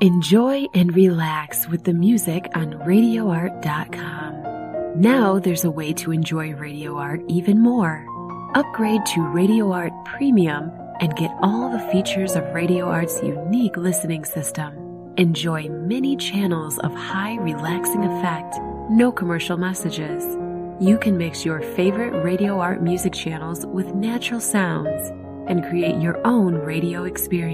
Enjoy and relax with the music on RadioArt.com. Now there's a way to enjoy Radio Art even more. Upgrade to Radio Art Premium and get all the features of Radio Art's unique listening system. Enjoy many channels of high relaxing effect, no commercial messages. You can mix your favorite Radio Art music channels with natural sounds and create your own radio experience.